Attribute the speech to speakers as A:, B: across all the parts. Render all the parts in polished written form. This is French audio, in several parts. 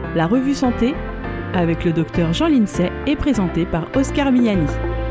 A: La revue Santé, avec le docteur Jean Lincey, est présentée par Oscar Miani.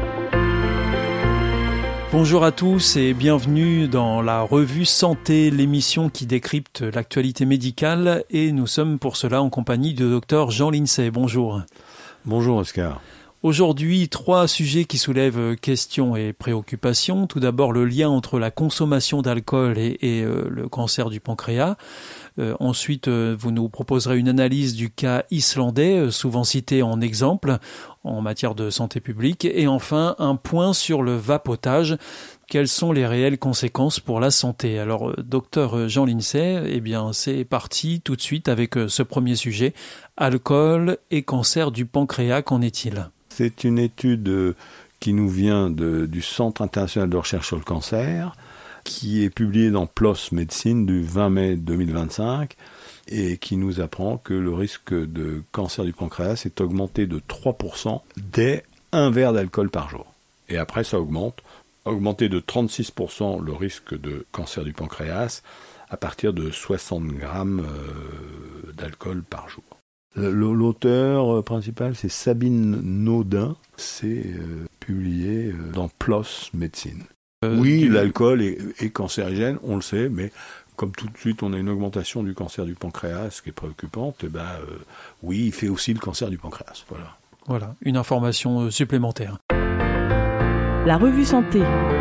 B: Bonjour à tous et bienvenue dans la revue Santé, l'émission qui décrypte l'actualité médicale, et nous sommes pour cela en compagnie du docteur Jean Lincey. Bonjour.
C: Bonjour Oscar.
B: Aujourd'hui, 3 sujets qui soulèvent questions et préoccupations. Tout d'abord, le lien entre la consommation d'alcool et le cancer du pancréas. Ensuite, vous nous proposerez une analyse du cas islandais, souvent cité en exemple en matière de santé publique. Et enfin, un point sur le vapotage. Quelles sont les réelles conséquences pour la santé? Alors, docteur Jean Lincey, eh bien, c'est parti tout de suite avec ce premier sujet. Alcool et cancer du pancréas, qu'en est-il?
C: C'est une étude qui nous vient du Centre international de recherche sur le cancer, qui est publiée dans PLOS Médecine du 20 mai 2025 et qui nous apprend que le risque de cancer du pancréas est augmenté de 3% dès un verre d'alcool par jour. Et après, ça augmenté de 36% le risque de cancer du pancréas à partir de 60 grammes d'alcool par jour. L'auteur principal, c'est Sabine Naudin. C'est publié dans PLOS Médecine. Oui, l'alcool est cancérigène, on le sait, mais comme tout de suite on a une augmentation du cancer du pancréas, ce qui est préoccupante, oui, il fait aussi le cancer du pancréas.
B: Voilà, une information supplémentaire.
A: La revue Santé.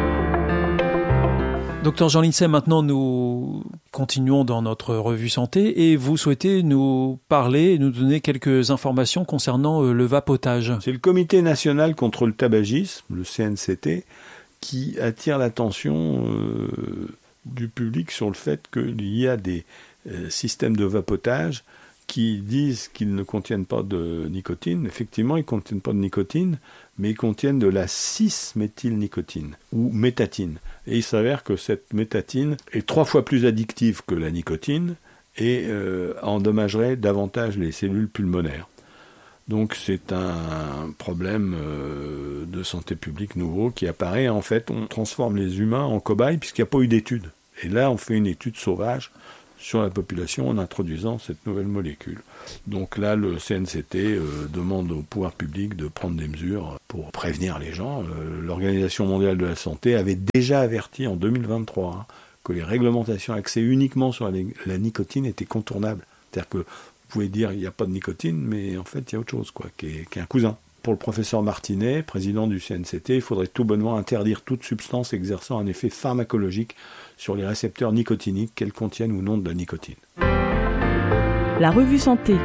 B: Docteur Jean Lincey, maintenant nous continuons dans notre revue santé et vous souhaitez nous parler et nous donner quelques informations concernant le vapotage.
C: C'est le Comité national contre le tabagisme, le CNCT, qui attire l'attention du public sur le fait qu'il y a des systèmes de vapotage qui disent qu'ils ne contiennent pas de nicotine. Effectivement, ils ne contiennent pas de nicotine, mais ils contiennent de la 6-méthylnicotine, ou métatine. Et il s'avère que cette métatine est 3 fois plus addictive que la nicotine et endommagerait davantage les cellules pulmonaires. Donc c'est un problème de santé publique nouveau qui apparaît. En fait, on transforme les humains en cobayes puisqu'il n'y a pas eu d'études. Et là, on fait une étude sauvage sur la population en introduisant cette nouvelle molécule. Donc là, le CNCT demande au pouvoir public de prendre des mesures pour prévenir les gens. L'Organisation mondiale de la santé avait déjà averti en 2023 que les réglementations axées uniquement sur la nicotine étaient contournables. C'est-à-dire que vous pouvez dire qu'il n'y a pas de nicotine, mais en fait, il y a autre chose, qui est un cousin. Pour le professeur Martinet, président du CNCT, il faudrait tout bonnement interdire toute substance exerçant un effet pharmacologique sur les récepteurs nicotiniques, qu'elles contiennent ou non de la nicotine.
A: La revue Santé.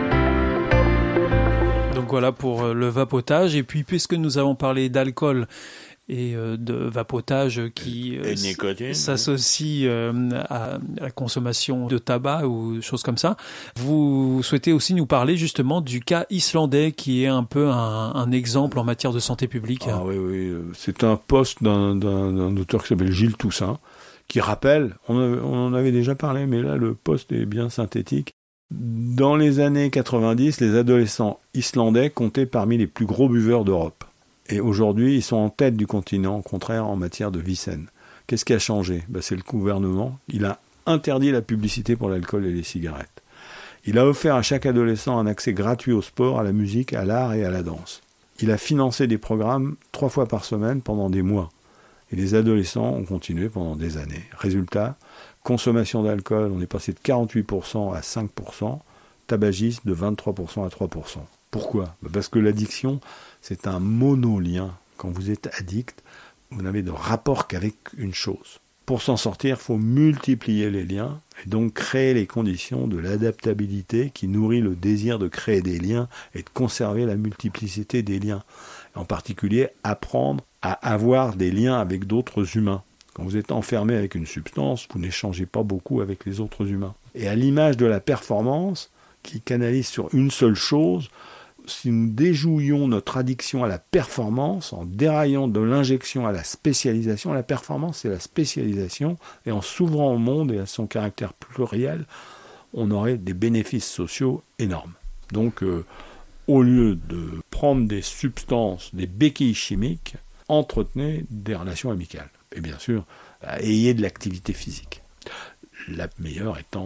B: Donc voilà pour le vapotage. Et puis, puisque nous avons parlé d'alcool et de vapotage qui s'associe à la consommation de tabac ou choses comme ça, vous souhaitez aussi nous parler justement du cas islandais qui est un peu un exemple en matière de santé publique.
C: Ah oui, c'est un post d'un auteur qui s'appelle Gilles Toussaint, qui rappelle, on en avait déjà parlé, mais là le post est bien synthétique. Dans les années 90, les adolescents islandais comptaient parmi les plus gros buveurs d'Europe. Et aujourd'hui, ils sont en tête du continent, au contraire, en matière de vie saine. Qu'est-ce qui a changé ? C'est le gouvernement. Il a interdit la publicité pour l'alcool et les cigarettes. Il a offert à chaque adolescent un accès gratuit au sport, à la musique, à l'art et à la danse. Il a financé des programmes 3 fois par semaine pendant des mois. Et les adolescents ont continué pendant des années. Résultat, consommation d'alcool, on est passé de 48% à 5%, tabagisme de 23% à 3%. Pourquoi ? Parce que l'addiction, c'est un monolien. Quand vous êtes addict, vous n'avez de rapport qu'avec une chose. Pour s'en sortir, il faut multiplier les liens et donc créer les conditions de l'adaptabilité qui nourrit le désir de créer des liens et de conserver la multiplicité des liens. En particulier, apprendre à avoir des liens avec d'autres humains. Quand vous êtes enfermé avec une substance, vous n'échangez pas beaucoup avec les autres humains. Et à l'image de la performance, qui canalise sur une seule chose, si nous déjouions notre addiction à la performance, en déraillant de l'injection à la spécialisation, la performance c'est la spécialisation, et en s'ouvrant au monde et à son caractère pluriel, on aurait des bénéfices sociaux énormes. Donc, au lieu de prendre des substances, des béquilles chimiques, entretenez des relations amicales. Et bien sûr, ayez de l'activité physique. La meilleure étant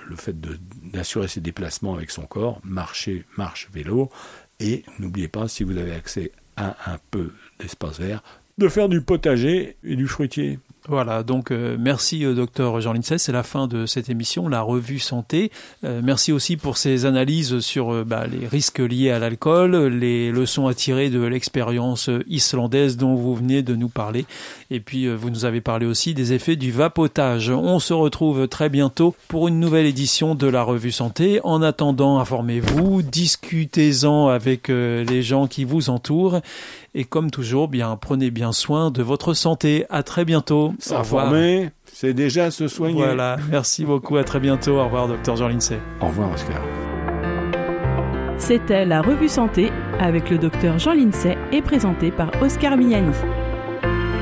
C: le fait d'assurer ses déplacements avec son corps, marche, vélo, et n'oubliez pas, si vous avez accès à un peu d'espace vert, de faire du potager et du fruitier.
B: Voilà, donc merci docteur Jean Lindsay, c'est la fin de cette émission, la revue santé. Merci aussi pour ces analyses sur les risques liés à l'alcool, les leçons à tirer de l'expérience islandaise dont vous venez de nous parler. Et puis vous nous avez parlé aussi des effets du vapotage. On se retrouve très bientôt pour une nouvelle édition de la revue santé. En attendant, informez-vous, discutez-en avec les gens qui vous entourent. Et comme toujours, prenez bien soin de votre santé. À très bientôt.
C: S'informer, c'est déjà se soigner.
B: Voilà, merci beaucoup. À très bientôt. Au revoir, docteur Jean Lindsay.
C: Au revoir, Oscar.
A: C'était la revue santé avec le docteur Jean Lindsay et présenté par Oscar Mignani.